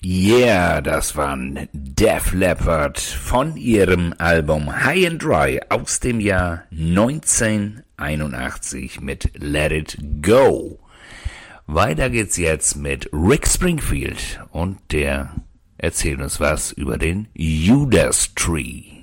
Yeah, das waren Def Leppard von ihrem Album High and Dry aus dem Jahr 1981 mit Let It Go. Weiter geht's jetzt mit Rick Springfield und der erzählt uns was über den Judas Tree.